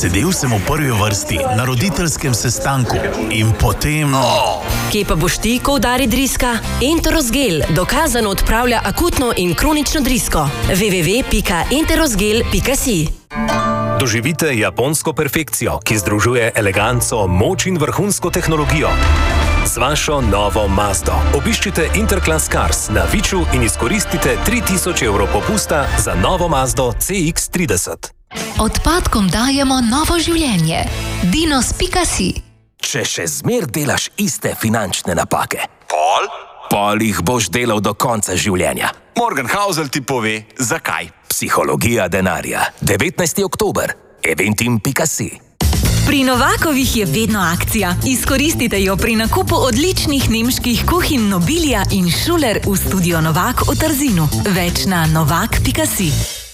Sedel sem v prvi vrsti na roditeljskem sestanku in potem... Kje pa boš ti, ko udari driska? Enterosgel dokazano odpravlja akutno in kronično drisko. www.enterosgel.si. Doživite japonsko perfekcijo, ki združuje eleganco, moč in vrhunsko tehnologijo. Z vašo novo Mazdo obiščite Interclass Cars na Viču in izkoristite 3000 evrov popusta za novo Mazdo CX-30. Odpadkom dajemo novo življenje. Dinos.si. Če še zmer delaš iste finančne napake, Pol? pol jih boš delal do konca življenja. Morgan Housel ti pove, zakaj. Psihologija denarja. 19. oktober. Eventim.si. Pri Novakovih je vedno akcija. Izkoristite jo pri nakupu odličnih nemških kuhinj Nobilia in Schuler v studio Novak v Trzinu. Več na novak.si.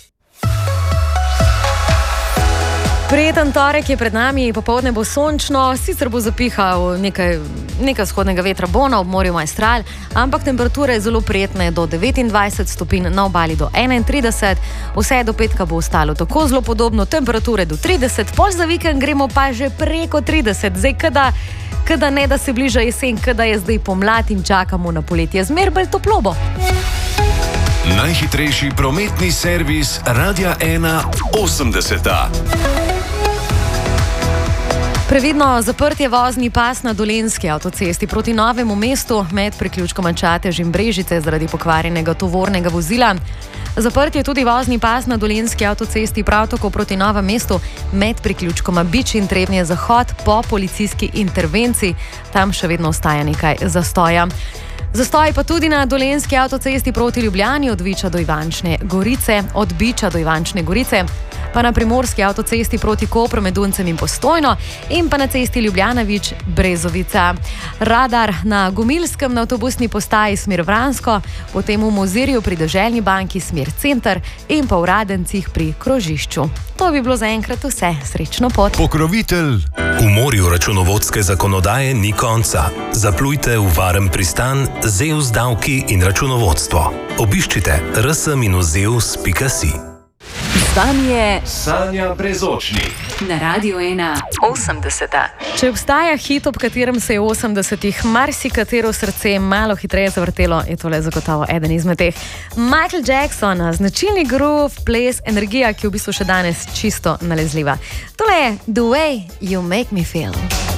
Prijeten torek je pred nami, popoldne bo sončno, sicer bo zapihal nekaj vzhodnega vetra bo na obmorju Maestral, ampak temperature zelo prijetne do 29 stopinj, na obali do 31, vse do petka bo ostalo tako zelo podobno, temperature do 30, pol za vikend gremo pa že preko 30, zdaj kada ne da se bliža jesen, kada je zdaj pomlad in čakamo na poletje, zmer bolj toplo bo. Najhitrejši prometni servis Radia 1 80. Previdno zaprt je vozni pas na Dolenjski avtocesti proti Novemu mestu med priključkoma Čatež in Brežice zaradi pokvarjenega tovornega vozila. Zaprt je tudi vozni pas na Dolenjski avtocesti prav tako proti Novem mestu med priključkoma Bič in Trebnje Zahod po policijski intervenciji. Tam še vedno ostaja nekaj zastoja. Zastoj pa tudi na Dolenjski avtocesti proti Ljubljani od Viča do Ivančne Gorice, od Biča do Ivančne Gorice, pa na Primorski avtocesti proti Kopru med Duncem in Postojno in pa na cesti Ljubljana-Vič Brezovica. Radar na Gomilskem na avtobusni postaji smer Vransko, potem v Mozirju pri Deželni banki smer Center in pa v Radencih pri krožišču. To bi bilo zaenkrat vse. Srečno pot. Pokrovitelj. V morju računovodske zakonodaje ni konca. Zaplujte v varen pristan ZEUS davki in računovodstvo. Obiščite rs-zeus.si. Z vami je Sanja Brezočnik. na Radio 1 80. Če obstaja hit, ob katerem se je v 80-ih marsikatero srce malo hitreje zavrtelo, je tole zagotovo eden izmed teh. Michael Jackson, značilni groove, ples, energija, ki je v bistvu še danes čisto nalezljiva. Tole je The Way You Make Me Feel.